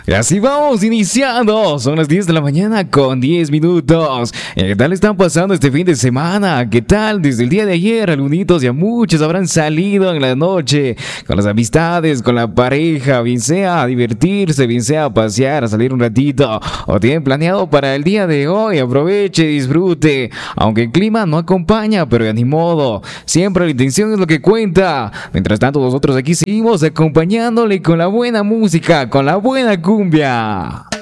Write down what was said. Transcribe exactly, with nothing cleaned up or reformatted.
Y así vamos iniciando. Son las diez de la mañana con diez minutos. ¿Qué tal están pasando este fin de semana? ¿Qué tal? Desde el día de ayer, algunos ya muchos habrán salido en la noche con las amistades, con la pareja, bien sea a divertirse, bien sea a pasear, a salir un ratito, o tienen planeado para el día de hoy. Aproveche, disfrute. Aunque el clima no acompaña, pero ya ni modo. Siempre la intención es lo que cuenta. Mientras tanto, nosotros aquí seguimos acompañándole con la buena música, con la buena cumbia.